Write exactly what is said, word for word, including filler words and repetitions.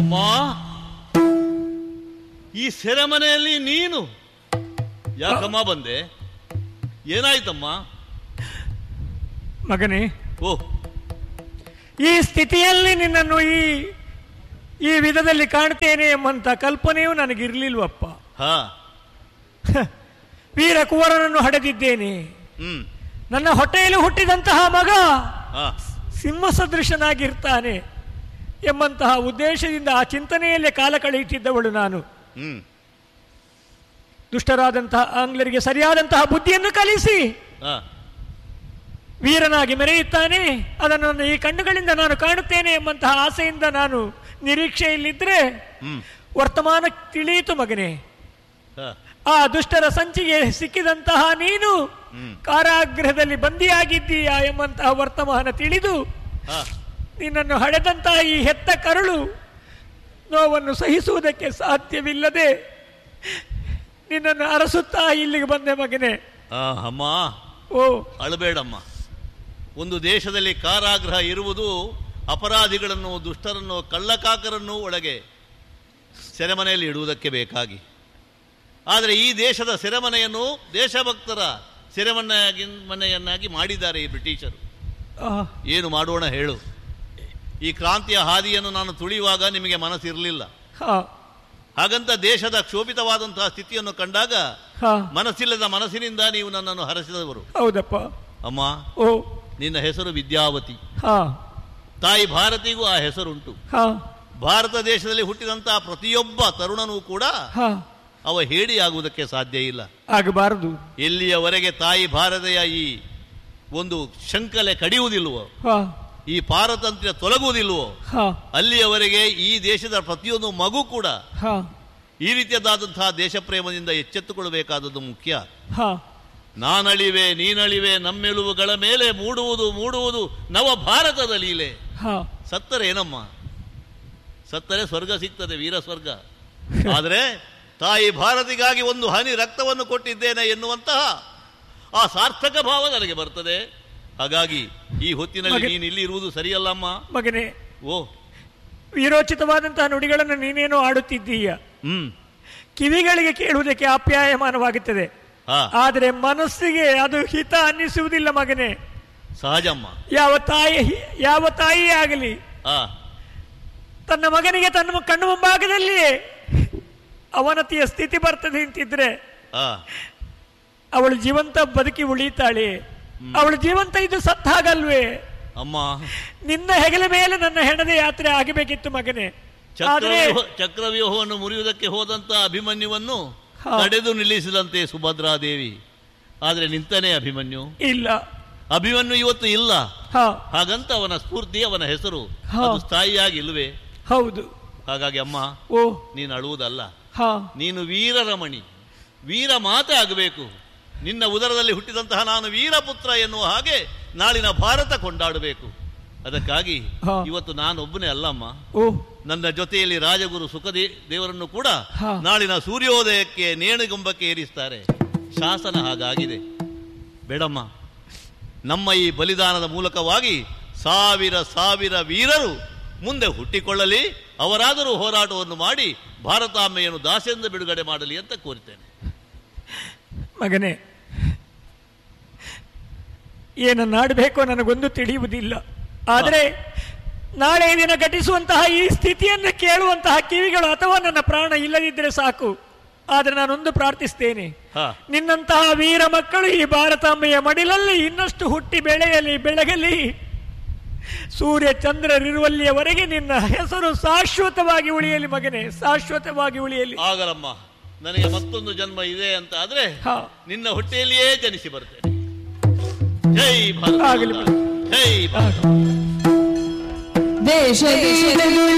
ಅಮ್ಮ, ಈ ಸೆರೆಮನೆಯಲ್ಲಿ ನೀನು ಯಾಕಮ್ಮ ಬಂದೆ? ಏನಾಯ್ತಮ್ಮ? ಮಗನೇ, ಓ, ಈ ಸ್ಥಿತಿಯಲ್ಲಿ ನಿನ್ನನ್ನು ಈ ಈ ವಿಧದಲ್ಲಿ ಕಾಣ್ತೇನೆ ಎಂಬಂತ ಕಲ್ಪನೆಯೂ ನನಗಿರ್ಲಿಲ್ವಪ್ಪ. ಹಾ, ವೀರ ಕುವರನನ್ನು ಹಡೆದಿದ್ದೇನೆ. ಹ್ಮ್, ನನ್ನ ಹೊಟ್ಟೆಯಲ್ಲಿ ಹುಟ್ಟಿದಂತಹ ಮಗ ಹಾ, ಸಿಂಹ ಸದೃಶನಾಗಿರ್ತಾನೆ ಎಂಬಂತಹ ಉದ್ದೇಶದಿಂದ ಆ ಚಿಂತನೆಯಲ್ಲೇ ಕಾಲ ಕಳೆಯುತ್ತಿದ್ದವಳು ನಾನು. ಹ್ಮ್, ದುಷ್ಟರಾದಂತಹ ಆಂಗ್ಲರಿಗೆ ಸರಿಯಾದಂತಹ ಬುದ್ಧಿಯನ್ನು ಕಲಿಸಿ ಹಾ, ವೀರನಾಗಿ ಮೆರೆಯುತ್ತಾನೆ. ಅದನ್ನು ನನ್ನ ಈ ಕಣ್ಣುಗಳಿಂದ ನಾನು ಕಾಣುತ್ತೇನೆ ಎಂಬಂತಹ ಆಸೆಯಿಂದ ನಾನು ನಿರೀಕ್ಷೆಯಲ್ಲಿದ್ದರೆ ಹ್ಮ್, ವರ್ತಮಾನ ತಿಳಿಯಿತು ಮಗನೇ. ಹಾ, ಆ ದುಷ್ಟರ ಸಂಚಿಗೆ ಸಿಕ್ಕಿದಂತಹ ನೀನು ಹ್ಮ್, ಕಾರಾಗೃಹದಲ್ಲಿ ಬಂದಿಯಾಗಿದ್ದೀಯಾ ಎಂಬಂತಹ ವರ್ತಮಾನ ತಿಳಿದು ಹಾ, ನಿನ್ನನ್ನು ಹಡೆದಂತಹ ಈ ಹೆತ್ತ ಕರುಳು ನೋವನ್ನು ಸಹಿಸುವುದಕ್ಕೆ ಸಾಧ್ಯವಿಲ್ಲದೆ ನಿನ್ನನ್ನು ಅರಸುತ್ತಾ ಇಲ್ಲಿಗೆ ಬಂದೆ ಮಗನೇ. ಆ, ಅಮ್ಮ, ಓ, ಅಳಬೇಡಮ್ಮ. ಒಂದು ದೇಶದಲ್ಲಿ ಕಾರಾಗೃಹ ಇರುವುದು ಅಪರಾಧಿಗಳನ್ನು, ದುಷ್ಟರನ್ನು, ಕಳ್ಳಕಾಕರನ್ನು ಒಳಗೆ ಸೆರೆಮನೆಯಲ್ಲಿ ಇಡುವುದಕ್ಕೆ ಬೇಕಾಗಿ. ಆದರೆ ಈ ದೇಶದ ಸೆರೆಮನೆಯನ್ನು ದೇಶಭಕ್ತರ ಸೆರೆಮನೆಯಾಗಿ ಮನೆಯನ್ನಾಗಿ ಮಾಡಿದ್ದಾರೆ ಈ ಬ್ರಿಟಿಷರು. ಆ, ಏನು ಮಾಡೋಣ ಹೇಳು? ಈ ಕ್ರಾಂತಿಯ ಹಾದಿಯನ್ನು ನಾನು ತುಳಿಯುವಾಗ ನಿಮಗೆ ಮನಸ್ಸಿರಲಿಲ್ಲ. ಹಾ, ಹಾಗಂತ ದೇಶದ ಕ್ಷೋಭಿತವಾದಂತಹ ಸ್ಥಿತಿಯನ್ನು ಕಂಡಾಗ ಹಾ, ಮನಸ್ಸಿಲ್ಲದ ಮನಸ್ಸಿನಿಂದ ನೀವು ನನ್ನನ್ನು ಹರಸಿದವರು. ಹೌದಪ್ಪ. ಅಮ್ಮ, ಓ, ನಿನ್ನ ಹೆಸರು ವಿದ್ಯಾವತಿ. ಹಾ, ತಾಯಿ ಭಾರತಿಗೂ ಆ ಹೆಸರುಂಟು. ಹಾ, ಭಾರತ ದೇಶದಲ್ಲಿ ಹುಟ್ಟಿದಂತಹ ಪ್ರತಿಯೊಬ್ಬ ತರುಣನೂ ಕೂಡ ಹಾ, ಅವ ಹೇಡಿಯಾಗುವುದಕ್ಕೆ ಸಾಧ್ಯ ಇಲ್ಲ. ಆಗಬಾರದು. ಎಲ್ಲಿಯವರೆಗೆ ತಾಯಿ ಭಾರತೆಯ ಈ ಒಂದು ಶಂಕಲೆ ಕಡಿಯುವುದಿಲ್ವೋ, ಹಾ, ಈ ಪಾರತಂತ್ರ್ಯ ತೊಲಗುವುದಿಲ್ವೋ, ಹಾ, ಅಲ್ಲಿಯವರೆಗೆ ಈ ದೇಶದ ಪ್ರತಿಯೊಂದು ಮಗು ಕೂಡ ಹಾ, ಈ ರೀತಿಯಾದಂತಹ ದೇಶ ಪ್ರೇಮದಿಂದ ಎಚ್ಚೆತ್ತುಕೊಳ್ಳಬೇಕಾದದ್ದು ಮುಖ್ಯ. ಹಾ, ನಾನಳಿವೆ ನೀನಳಿವೆ ನಮ್ಮೆಲುವುಗಳ ಮೇಲೆ ಮೂಡುವುದು ಮೂಡುವುದು ನವ ಭಾರತದ ಲೀಲೆ. ಹಾ, ಸತ್ತರೆ ಏನಮ್ಮ? ಸತ್ತರೆ ಸ್ವರ್ಗ ಸಿಗ್ತದೆ, ವೀರ ಸ್ವರ್ಗ. ಆದರೆ ತಾಯಿ ಭಾರತಿಗಾಗಿ ಒಂದು ಹನಿ ರಕ್ತವನ್ನು ಕೊಟ್ಟಿದ್ದೇನೆ ಎನ್ನುವಂತಹ ಆ ಸಾರ್ಥಕ ಭಾವ ನನಗೆ ಬರ್ತದೆ. ಹಾಗಾಗಿ ಈ ಹೊತ್ತಿನಲ್ಲಿ ನೀನು ಇಲ್ಲಿ ಇರುವುದು ಸರಿಯಲ್ಲಮ್ಮ. ಮಗನೇ, ಓ, ವೀರೋಚಿತವಾದಂತಹ ನುಡಿಗಳನ್ನು ನೀನೇನೋ ಆಡುತ್ತಿದ್ದೀಯ. ಹ್ಮ್, ಕಿವಿಗಳಿಗೆ ಕೇಳುವುದಕ್ಕೆ ಆಪ್ಯಾಯಮಾನವಾಗುತ್ತದೆ, ಹಾ, ಆದರೆ ಮನಸ್ಸಿಗೆ ಅದು ಹಿತ ಅನ್ನಿಸುವುದಿಲ್ಲ ಮಗನೇ. ಸಹಜಮ್ಮ. ಯಾವ ತಾಯಿ ಯಾವ ತಾಯಿಯೇ ಆಗಲಿ ಆ ತನ್ನ ಮಗನಿಗೆ ತನ್ನ ಕಣ್ಣು ಮುಂಭಾಗದಲ್ಲಿಯೇ ಅವನತಿಯ ಸ್ಥಿತಿ ಬರ್ತದೆ ಅಂತಿದ್ರೆ ಆ ಅವಳು ಜೀವಂತ ಬದುಕಿ ಉಳಿತಾಳೆ. ಅವಳು ಜೀವಂತ ಇದು ಸತ್ತಾಗಲ್ವೇ? ಅಮ್ಮ, ನಿನ್ನ ಹೆಗಲ ಮೇಲೆ ನನ್ನ ಹೆಣದ ಯಾತ್ರೆ ಆಗಬೇಕಿತ್ತು ಮಗನೇ. ಚಕ್ರವ್ಯೂಹ ಚಕ್ರವ್ಯೂಹವನ್ನು ಮುರಿಯುವುದಕ್ಕೆ ಹೋದಂತ ಅಭಿಮನ್ಯುವನ್ನು ತಡೆದು ನಿಲ್ಲಿಸಿದಂತೆ ಸುಭದ್ರಾದೇವಿ. ಆದರೆ ನಿಂತನೇ ಅಭಿಮನ್ಯು ಇಲ್ಲ. ಅಭಿಮನ್ಯು ಇವತ್ತು ಇಲ್ಲ. ಹಾ, ಹಾಗಂತ ಅವನ ಸ್ಫೂರ್ತಿ, ಅವನ ಹೆಸರು ಹಾ. ಅದು ಸ್ಥಾಯಿಯಾಗಿ ಇಲ್ವೇ? ಹೌದು. ಹಾಗಾಗಿ ಅಮ್ಮ, ಓ, ನೀನು ಅಳುವುದಲ್ಲ. ಹಾ, ನೀನು ವೀರರಮಣಿ, ವೀರ ಮಾತೆ ಆಗಬೇಕು. ನಿನ್ನ ಉದರದಲ್ಲಿ ಹುಟ್ಟಿದಂತಹ ನಾನು ವೀರಪುತ್ರ ಎನ್ನುವ ಹಾಗೆ ನಾಳಿನ ಭಾರತ ಕೊಂಡಾಡಬೇಕು. ಅದಕ್ಕಾಗಿ ಹಾ. ಇವತ್ತು ನಾನೊಬ್ಬನೇ ಅಲ್ಲಮ್ಮ, ಓ, ನನ್ನ ಜೊತೆಯಲ್ಲಿ ರಾಜಗುರು ಸುಖದೇ ದೇವರನ್ನು ಕೂಡ ಹಾ. ನಾಳಿನ ಸೂರ್ಯೋದಯಕ್ಕೆ ನೇಣಿಗೊಂಬಕ್ಕೆ ಏರಿಸ್ತಾರೆ. ಶಾಸನ ಹಾಗಾಗಿದೆ. ಬೇಡಮ್ಮ, ನಮ್ಮ ಈ ಬಲಿದಾನದ ಮೂಲಕವಾಗಿ ಸಾವಿರ ಸಾವಿರ ವೀರರು ಮುಂದೆ ಹುಟ್ಟಿಕೊಳ್ಳಲಿ, ಅವರಾದರೂ ಹೋರಾಟವನ್ನು ಮಾಡಿ ಭಾರತಾಂಬೆಯನ್ನು ದಾಸೆಯಿಂದ ಬಿಡುಗಡೆ ಮಾಡಲಿ ಅಂತ ಕೋರ್ತೇನೆ. ಮಗನೇ, ಏನನ್ನಾಡಬೇಕೋ ನನಗೊಂದು ತಿಳಿಯುವುದಿಲ್ಲ. ಆದರೆ ನಾಳೆ ದಿನ ಘಟಿಸುವಂತಹ ಈ ಸ್ಥಿತಿಯನ್ನು ಕೇಳುವಂತಹ ಕಿವಿಗಳು ಅಥವಾ ನನ್ನ ಪ್ರಾಣ ಇಲ್ಲದಿದ್ದರೆ ಸಾಕು. ಆದರೆ ನಾನೊಂದು ಪ್ರಾರ್ಥಿಸ್ತೇನೆ, ಹಾ. ನಿನ್ನಂತಹ ವೀರ ಮಕ್ಕಳು ಈ ಭಾರತಾಂಬೆಯ ಮಡಿಲಲ್ಲಿ ಇನ್ನಷ್ಟು ಹುಟ್ಟಿ ಬೆಳೆಯಲಿ, ಬೆಳಗಲಿ. ಸೂರ್ಯ ಚಂದ್ರರಿರುವಲ್ಲಿಯವರೆಗೆ ನಿನ್ನ ಹೆಸರು ಶಾಶ್ವತವಾಗಿ ಉಳಿಯಲಿ ಮಗನೇ, ಶಾಶ್ವತವಾಗಿ ಉಳಿಯಲಿ. ಆಗಲಮ್ಮ, ನನಗೆ ಮತ್ತೊಂದು ಜನ್ಮ ಇದೆ ಅಂತ ಆದ್ರೆ ಹಾ. ನಿನ್ನ ಹೊಟ್ಟೆಯಲ್ಲಿಯೇ ಜನಿಸಿ ಬರ್ತೇನೆ. ಜೈ ಭಾರತ, ಆಗಲಿ. ಜೈ ಭಾರತ. ದೇಶ